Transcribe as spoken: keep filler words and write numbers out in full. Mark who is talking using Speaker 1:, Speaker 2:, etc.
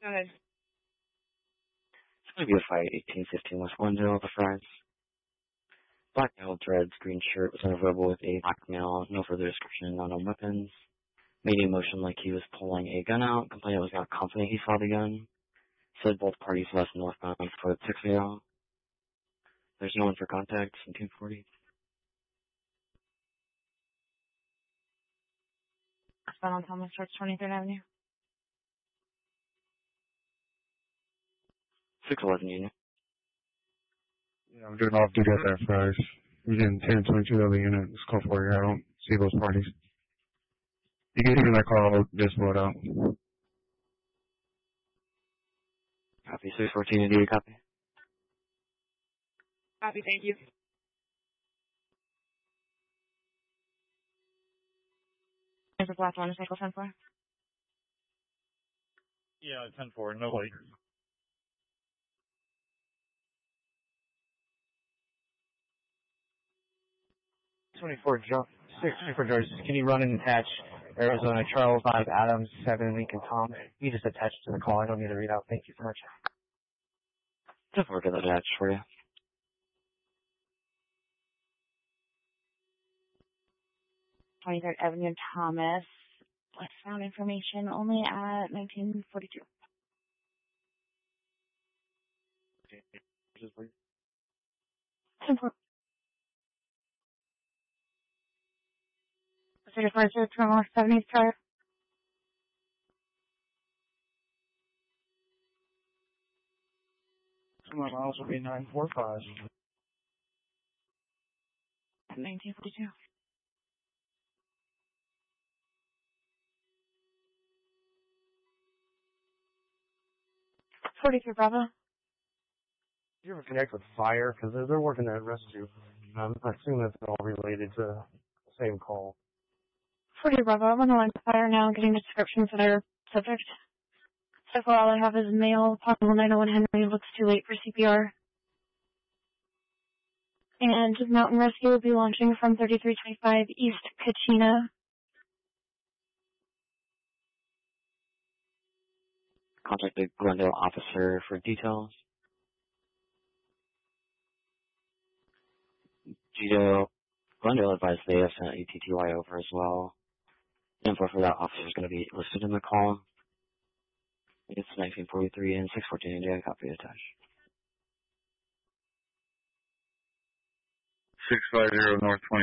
Speaker 1: Go ahead.
Speaker 2: It's going to be a fight, eighteen fifteen West Glendale with the fries. Black male, dreads, green shirt, was unavailable with a black male, no further description, unknown weapons. Made a motion like he was pulling a gun out, complained was not confident he saw the gun. Said both parties left northbound for six a.m. There's no one for contact, seventeen forty.
Speaker 1: Spent on Thomas Church, twenty-third Avenue.
Speaker 2: six eleven Union.
Speaker 3: Yeah, I'm doing off duty at that fries. We're getting ten twenty-two other unit. It's call for you. I don't see those parties. You can hear that call just blow out.
Speaker 2: Copy, six fourteen India, copy.
Speaker 1: Copy, thank you. There's a black motorcycle, ten four.
Speaker 4: Yeah, ten four, no light.
Speaker 5: twenty-four, jump, six twenty-four George, can you run and attach Arizona Charles five Adams seven Lincoln Tom? You just attach to the call. I don't need to read out. Thank you so much.
Speaker 2: ten four, get that attached for you.
Speaker 1: twenty-third Avenue, Thomas. Let's found information only at nineteen forty-two. ten four. thirty-four zero two seventy Drive.
Speaker 5: Two more miles will be nine four five.
Speaker 1: nineteen forty-two. forty-three Bravo.
Speaker 5: Did you ever connect with fire? Because they're, they're working that rescue. Um, I assume that's all related to the same call.
Speaker 1: forty Bravo. I'm on the line with fire now, getting descriptions of their subject. So far, all I have is male, possible nine oh one Henry, looks too late for C P R. And Mountain Rescue will be launching from thirty-three twenty-five East Kachina.
Speaker 2: Contact the Glendale officer for details. Gito, Glendale advised they have sent a T T Y over as well. Info for that officer is going to be listed in the call. It's nineteen forty-three and six fourteen India, copy attached.
Speaker 3: six five zero North twenty.